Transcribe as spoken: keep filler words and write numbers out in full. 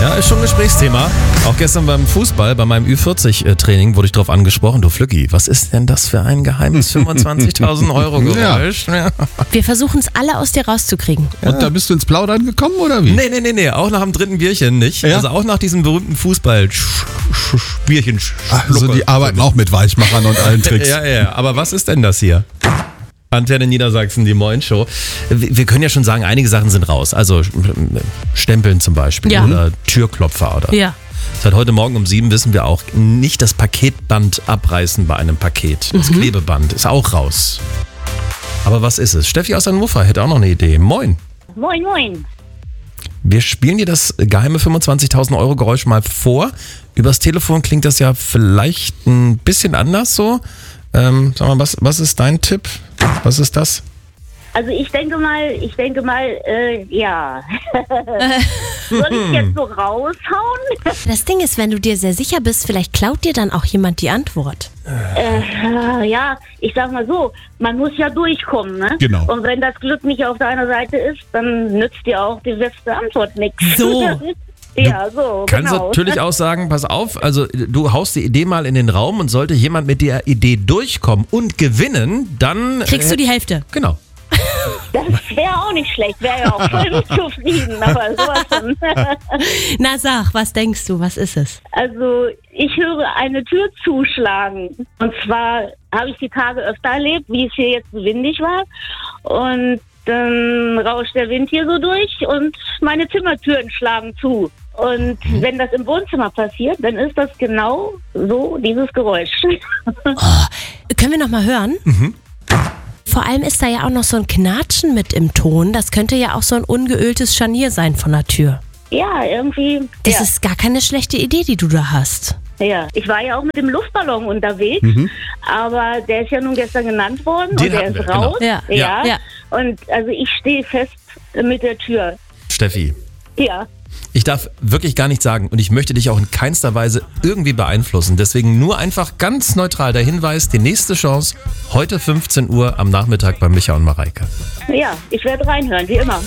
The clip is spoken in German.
Ja, ist schon ein Gesprächsthema. Auch gestern beim Fußball, bei meinem Ü vierzig Training, wurde ich darauf angesprochen. Du Flücki, was ist denn das für ein geheimes fünfundzwanzigtausend Euro Geräusch? Ja. Wir versuchen es alle aus dir rauszukriegen. Und da bist du ins Plaudern gekommen, oder wie? Nee, nee, nee, nee, auch nach dem dritten Bierchen nicht. Ja? Also auch nach diesem berühmten Fußball Bierchen. Also die arbeiten auch mit Weichmachern und allen Tricks. Ja, ja, aber was ist denn das hier? Antenne Niedersachsen, die Moin-Show. Wir können ja schon sagen, einige Sachen sind raus. Also Stempeln zum Beispiel Ja. oder Türklopfer. Oder. Ja. Seit heute Morgen um sieben wissen wir auch, nicht das Paketband abreißen bei einem Paket. Das Mhm. Klebeband ist auch raus. Aber was ist es? Steffi aus Hannover hätte auch noch eine Idee. Moin. Moin, moin. Wir spielen dir das geheime fünfundzwanzigtausend Euro Geräusch mal vor. Übers Telefon klingt das ja vielleicht ein bisschen anders so. Ähm, sag mal, was, was ist dein Tipp? Was ist das? Also ich denke mal, ich denke mal, äh, ja. Soll ich jetzt so raushauen? Das Ding ist, wenn du dir sehr sicher bist, vielleicht klaut dir dann auch jemand die Antwort. Äh, ja, ich sag mal so, man muss ja durchkommen, ne? Genau. Und wenn das Glück nicht auf deiner Seite ist, dann nützt dir auch die beste Antwort nichts. So. Ja, so, Kannst genau. natürlich auch sagen, pass auf, also du haust die Idee mal in den Raum und sollte jemand mit der Idee durchkommen und gewinnen, dann... Kriegst du die Hälfte. Genau. Das wäre auch nicht schlecht, wäre ja auch voll mit zufrieden, aber sowas von. Na sag, was denkst du, was ist es? Also ich höre eine Tür zuschlagen. Und zwar habe ich die Tage öfter erlebt, wie es hier jetzt so windig war. Und dann rauscht der Wind hier so durch und meine Zimmertüren schlagen zu. Und wenn das im Wohnzimmer passiert, dann ist das genau so dieses Geräusch. Können wir noch mal hören? Mhm. Vor allem ist da ja auch noch so ein Knatschen mit im Ton. Das könnte ja auch so ein ungeöltes Scharnier sein von der Tür. Ja, irgendwie. Das ja. ist gar keine schlechte Idee, die du da hast. Ja, ich war ja auch mit dem Luftballon unterwegs, aber der ist ja nun gestern genannt worden Den und der hatten ist wir, raus. genau. Ja. Ja. Ja. Und also ich stehe fest mit der Tür. Steffi, Ja. ich darf wirklich gar nichts sagen und ich möchte dich auch in keinster Weise irgendwie beeinflussen. Deswegen nur einfach ganz neutral der Hinweis, die nächste Chance, heute fünfzehn Uhr am Nachmittag bei Micha und Mareike. Ja, ich werde reinhören, wie immer.